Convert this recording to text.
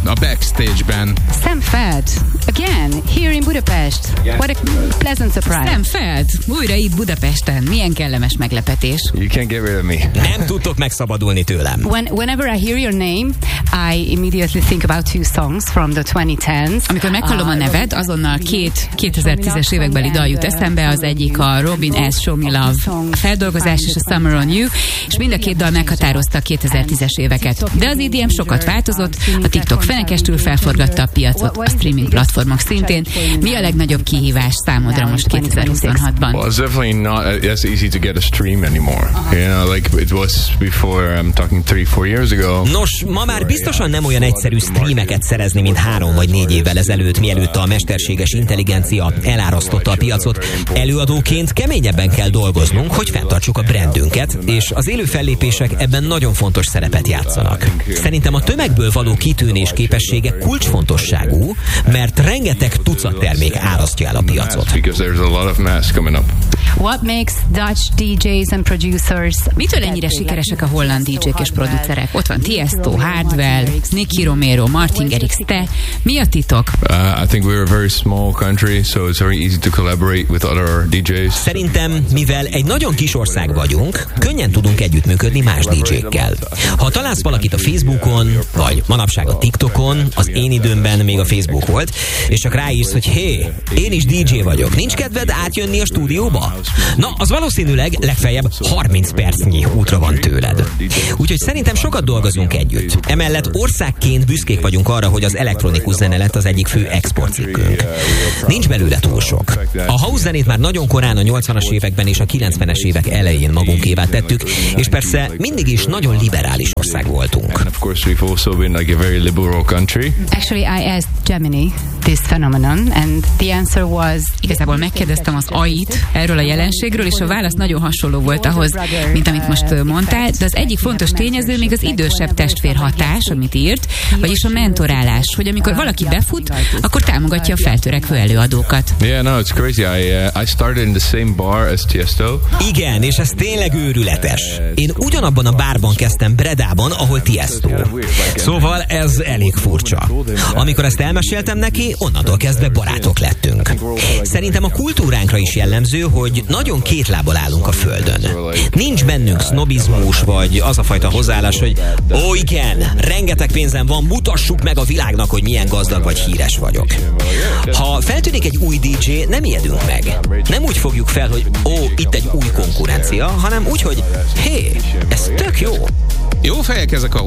a backstage-ben. Sam Feld, again, here in Budapest. What a pleasant surprise. Sam Feld, újra itt Budapesten. Milyen kellemes meglepetés. You can't get rid of me. Nem tudtok megszabadulni tőlem. Whenever I hear your name, I immediately think about two songs from the 2010s. Amikor meghallom a neved, azonnal két 2010-es évekbeli dal jut eszembe, az egyik a Robin S. Show Me Love a feldolgozás és a Summer on You, és mind a két dal meghatározta a 2010-es éveket. De az EDM sokat változott, a TikTok fenekestül felforgatta a piacot, a streaming platformok szintén. Mi a legnagyobb kihívás számodra most 2026-ban? Well, it's definitely not as easy to get a stream anymore. You know, like it was before, I'm talking 3-4 years ago. Nos, ma már biztosan nem olyan egyszerű streameket szerezni, mint 3 vagy 4 évvel ezelőtt, mielőtt a mesterséges intelligencia elárasztotta a piacot. Előadóként keményebben kell dolgoznunk, hogy fenntartsuk a brandünket, és az élő fellépések ebben nagyon fontos szerepet játszanak. Szerintem a tömegből való kitűnés képessége kulcsfontosságú, mert rengeteg tucat termék árasztja el a piacot. What makes Dutch DJs and producers? Mitől ennyire sikeresek a holland DJ-k és producerek? Ott van Tiesto, Hardwell, Nicky Romero, Martin Garrix, te. Mi a titok? I think we're a very small country, so it's very easy to collaborate with other DJs. Szerintem, mivel egy nagyon kis ország vagyunk, könnyen tudunk együttműködni más DJ-kkel. Ha találsz valakit a Facebookon, vagy manapság a TikTokon, az én időmben még a Facebook volt, és csak ráírsz, hogy hé, én is DJ vagyok, nincs kedved átjönni a stúdióba? Na, az valószínűleg legfeljebb 30 percnyi útra van tőled. Úgyhogy szerintem sokat dolgozunk együtt. Emellett országként büszkék vagyunk arra, hogy az elektronikus zene lett az egyik fő exportcikkünk. Nincs belőle túl sok. A house zenét már nagyon korán a 80-as években és a 90-es évek elején magunkévá tettük, és persze mindig is nagyon liberális ország voltunk. Actually, I asked Gemini this phenomenon, and the answer was... Igazából megkérdeztem az AI-t erről a jelenségről, és a válasz nagyon hasonló volt ahhoz, mint amit most mondtál, de az egyik fontos tényező még az idősebb testvér hatás, amit írt, vagyis a mentorálás, hogy amikor valaki befut, akkor támogatja a feltörekvő előadókat. Yeah, no, it's crazy. I started in the same bar as Tiesto. Igen, és ez tényleg őrületes. Én ugyanabban a bárban kezdtem Bredában, ahol Tiesto. Szóval ez elég furcsa. Amikor ezt elmeséltem neki, onnantól kezdve barátok lettünk. Szerintem a kultúránkra is jellemző, hogy nagyon két lábbal állunk a földön. Nincs bennünk sznobizmus, vagy az a fajta hozzáállás, hogy ó igen, rengeteg pénzem van, mutassuk meg a világnak, hogy milyen gazdag vagy híres vagyok. Ha feltűnik egy új DJ, nem ijedünk meg. Nem úgy fogjuk fel, hogy ó, itt egy új konkurencia, hanem úgy, hogy hé, ez tök jó. Jó fejek ezek a